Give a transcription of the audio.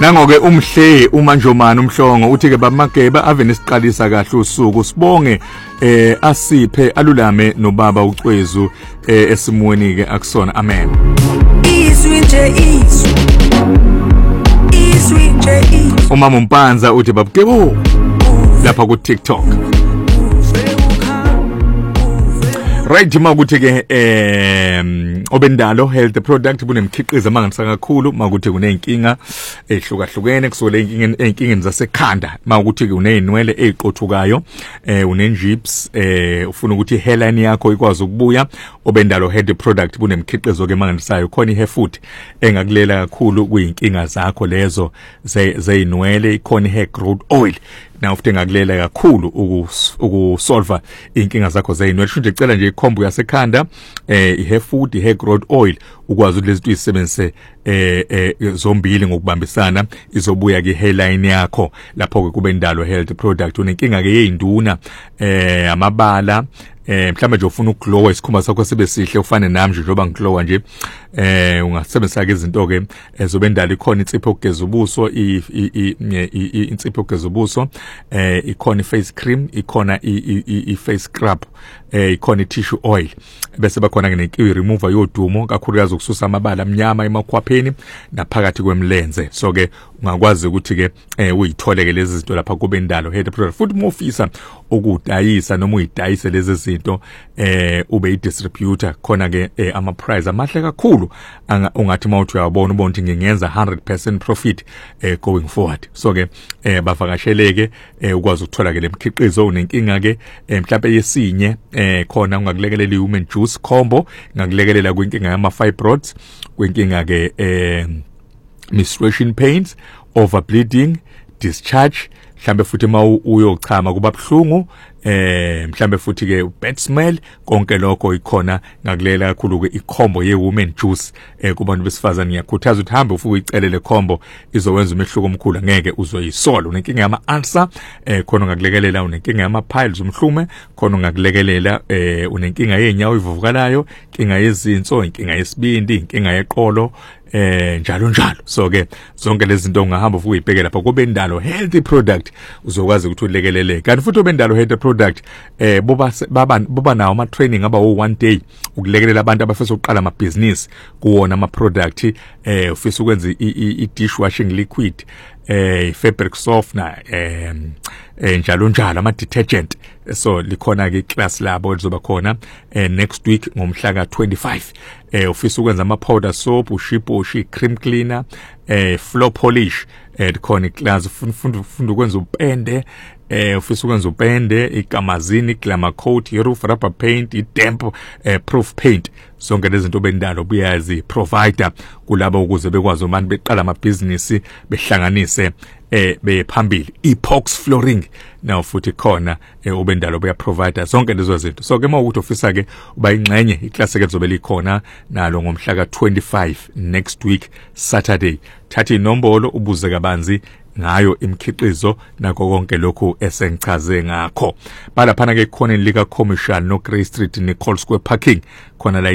Nangoke umhle uManjomani uMhlongo uthi ke babamageba ave nesiqalisa kahle usuku sibonge asiphe alulame nobaba uCwezu esimweni ke akusona amen. Izwi nje Umama Mpanza uthi babugebo lapha ku TikTok. Right makuthi ke obendalo health product bunemkhiqizo mangisa kakhulu makuthi kunenkinga ehlukahlukene kusole inkingeni zasekhanda makuthi kuneyinwele eziqothukayo unenjibs ufuna ukuthi hairline yakho ikwazi ukubuya obendalo health product bunemkhiqizo ke manganisayo khona ihair food engakulela kakhulu kuyinkinga zakho lezo zeyinwele ikhona hair growth oil na ufite ngakulela kakhulu ukusolve inkinga zakho zeyinwele sho nje icela nje ikhombo yasekhanda ihair food ihair growth oil ukwazi ukuthi lezi tuyisebenzise zombili ngokubambisana izobuya ke hairline yakho lapho ke kube indalo health product unenkinga ke yeyinduna amabala mhlawumbe nje ufuna ukuglow isikhumba sakho sibe sihle ufane nami nje njoba ngiglow nje ungasebenzisa ke izinto ke zobendalo ikhona insipho yokugeza ubuso insipho yokugeza ubuso ikhona face cream ikhona face scrub ikhona tissue oil bese bakhona ke nenkiwi remover yodumo kakhulukazi ukususa amabala amnyama emakhwapheni naphakathi kwemlenze so ke ungakwazi ukuthi ke uyithole ke lezi zinto lapha kube indalo head product futhi mofisa ukudayisa noma uyidayise lezi zinto ube i-distributor khona ke ama price amahle kakhulu ungathi mawuthi uyabona ubona ukuthi ngingenza 100% profit going forward so ke bavakasheleke ukwazi ukuthola ke lemkhiqizo unenkinga ke mhlawumbe yesinye khona ungakulekelela i-women juice combo ngakulekelela kwinkinga yama fibroids kwinkinga ke menstruation pains overbleeding discharge mhlambe futhi uyochama kuba bhlungu mhlambe futhi ke bad smell konke lokho ikhona ngakulela kakhulu ke ikhombo ye-women juice kubantu besifazane ngiyakhuthaza ukuthi hambe ufike uyicelele khombo izowenza umehluko omkhulu ngeke uzoyisola unenkinga yama ulcer khona ngakulekelela unenkinga yama piles umhlume khona ngakulekelela unenkinga yenyawo ivuvukalayo inkinga yezinso inkinga yesibindi inkinga yeqolo njalo so ke zonke lezi zinto ungahamba ufuke uyibheke lapha kube indalo healthy product uzokwazi ukuthi ulekeleleke kanti futhi obendalo healthy product boba nawo ama training aba 1 day ukulekelela abantu abafisa ukuqala ama business kuwona ama product ufisa ukwenza i dishwashing liquid fabric softener njalo ama detergent so likhona ke class labo lizoba khona next week ngomhla ka 25 ufisa ukwenza ama powder soap ushiposhi cream cleaner floor polish likhona iclass ufunda ukwenza upende ufisa ukwenza upende ikamazini glamour coat roof rubber paint damp proof paint zonke lezi zinto bendalo buyazi provider kulabo ukuze bekwazi abantu beqala ama business behlanganise bephambili epox flooring now futhi khona ubendalo buya provider zonke lezo zinto so ke mawukuthi ofisa ke uba ingxenye iclass ke lizobe likhona nalo ngomhla ka 25 next week Saturday thatha inombolo ubuze kabanzi ngayo imkhiqizo nako konke lokho esengichaze ngakho balaphana ke khona lika commercial no Grey Street ne Cold Square parking khona la